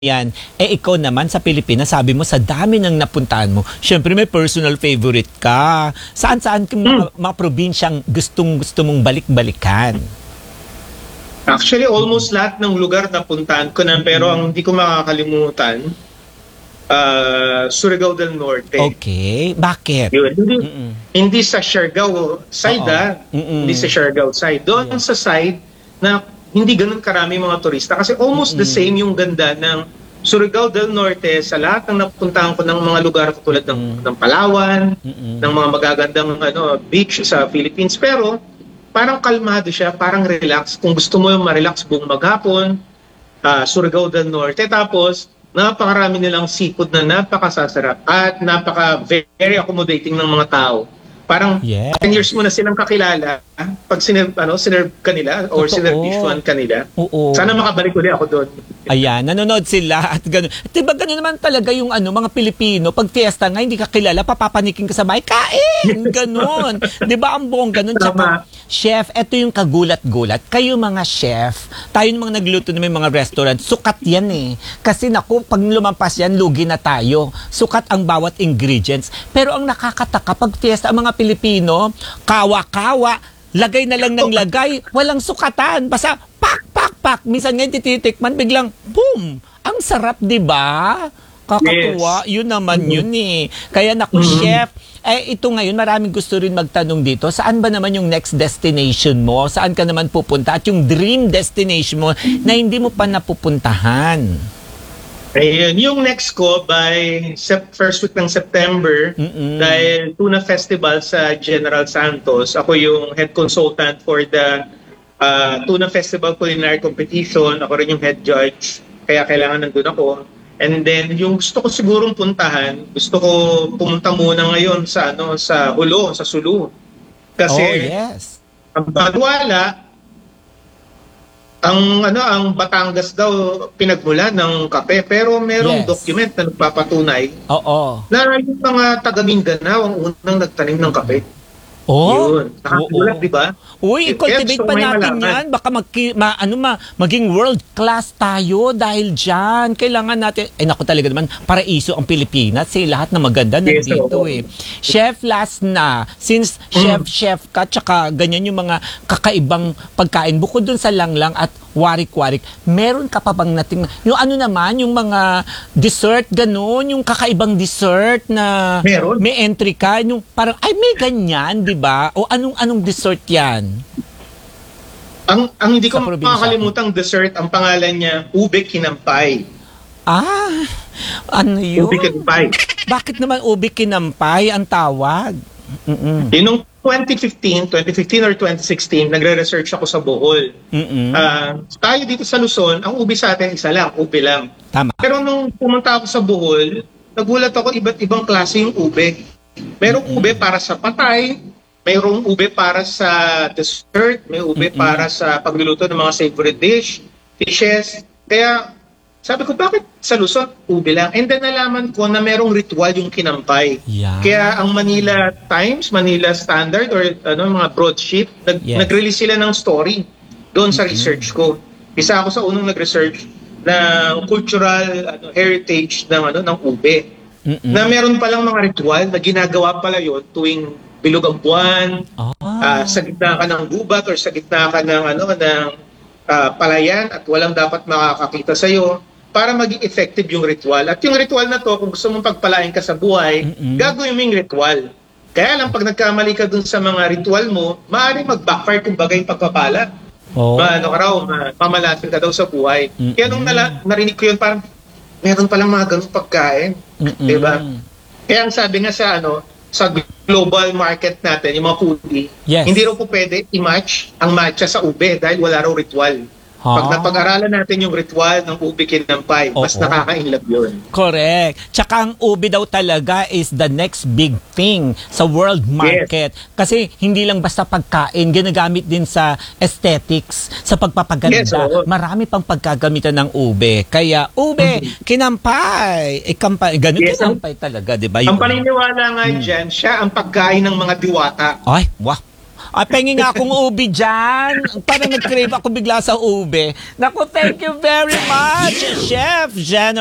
Yan. Ikaw naman sa Pilipinas, sabi mo sa dami ng napuntahan mo, syempre may personal favorite ka. Saan-saan mga probinsyang gustong-gusto mong balik-balikan? Actually, almost lahat ng lugar na puntahan ko na, pero ang hindi ko makakalimutan, Surigao del Norte. Okay. Bakit? Yun. Hindi sa Siargao side, hindi sa Siargao side. Doon sa side na hindi ganun karami mga turista kasi almost the same yung ganda ng Surigao del Norte sa lahat ng napuntahan ko ng mga lugar tulad ng Palawan, ng mga magagandang beach sa Philippines. Pero parang kalmado siya, parang relax. Kung gusto mo yung ma-relax buong maghapon, Surigao del Norte. Tapos napakarami nilang seafood na napakasasarap at very accommodating ng mga tao. Parang 10 years mo na silang kakilala pag sinerve kanila or sinervisyon kanila. Sana makabalik ulit ako doon. Ayan, nanonood sila at gano'n. Diba gano'n naman talaga yung mga Pilipino, pag fiesta nga, hindi ka kilala, papapanikin ka sa bahay, kain! Gano'n. Diba ang buong gano'n? Tsaka, chef, eto yung kagulat-gulat. Kayo mga chef, tayo yung mga nagluto na may mga restaurant, sukat yan eh. Kasi naku, pag lumampas yan, lugi na tayo. Sukat ang bawat ingredients. Pero ang nakakataka, pag fiesta, ang mga Pilipino, kawa-kawa, lagay na lang ng lagay, walang sukatan. Basta pak. Minsan ngayon tititikman, biglang boom! Ang sarap, di ba? Kakatuwa. Yun naman yun eh. Kaya naku, chef, ito ngayon, maraming gusto rin magtanong dito. Saan ba naman yung next destination mo? Saan ka naman pupunta? At yung dream destination mo na hindi mo pa napupuntahan? Ayun, yung next ko by first week ng September, dahil Tuna Festival sa General Santos, ako yung head consultant for the Tuna Festival Culinary Competition. Ako rin yung head judge, kaya kailangan nandun ako. And then, yung gusto ko sigurong puntahan, gusto ko pumunta muna ngayon sa Hulo, sa Sulu. Kasi, ang Balwala, ang Batangas daw pinagmulan ng kape, pero merong document na nagpapatunay na yung mga taga Mindanao ang unang nagtanim ng kape. Yun. Nakagulat, di ba? Uy, i-cultivate pa natin yan. Baka maging world class tayo dahil dyan. Kailangan natin, naku talaga naman, paraiso ang Pilipinas. Lahat na maganda nandito eh. Chef, last na. Since chef ka, tsaka ganyan yung mga kakaibang pagkain. Bukod dun sa langlang at warik-warik, meron ka pa bang nating, yung yung mga dessert, gano'n, yung kakaibang dessert na may entry ka, yung parang, may ganyan, di ba? O anong dessert yan? Ang hindi ko makakalimutang dessert, ang pangalan niya, ube kinampay. Ano yun? Ube kinampay. Bakit naman ube kinampay ang tawag? Yun 2015 or 2016, nagre-research ako sa Bohol. Tayo dito sa Luzon, ang ube sa atin isa lang, ube lang. Tama. Pero nung pumunta ako sa Bohol, nagulat ako iba't ibang klase yung ube. Merong ube para sa patay, mayroong ube para sa dessert, may ube para sa pagluluto ng mga savory dishes. Kaya sabi ko, bakit sa Luzon, ube lang? And then nalaman ko na merong ritual yung kinampay. Kaya ang Manila Times, Manila Standard, or mga broadsheet, nag-release sila ng story doon sa research ko. Isa ako sa unang nag-research na cultural heritage ng ube. Na meron palang mga ritual na ginagawa pala yun tuwing bilog ang buwan, sa gitna ka ng gubat or sa gitna ka ng palayan at walang dapat makakakita sa'yo, para maging effective yung ritual. At yung ritual na to, kung gusto mong pagpalain ka sa buhay, gagawin mo yung ritual. Kaya lang, pag nagkamali ka dun sa mga ritual mo, maaaring mag-backfire kung bagay yung pagpapala. Mamalasin ka daw sa buhay. Kaya nung narinig ko yun, parang meron palang mga ganung pagkain. Diba? Kaya ang sabi nga sa global market natin, yung mga foodie, hindi raw po pwede i-match ang matcha sa ube dahil wala raw ritual. Pag napag-aralan natin yung ritual ng ube kinampay, mas nakaka-inlove yun. Correct. Tsaka ang ube daw talaga is the next big thing sa world market. Kasi hindi lang basta pagkain, ginagamit din sa aesthetics, sa pagpapaganda. Marami pang pagkagamitan ng ube. Kaya ube, kinampay. Ganun kinampay talaga, di ba? Ang paniniwala nga dyan, siya ang pagkain ng mga diwata. Ay, wow. Pengi nga akong ube dyan. Parang nag-crave ako bigla sa ube. Naku, thank you very much, Chef Jen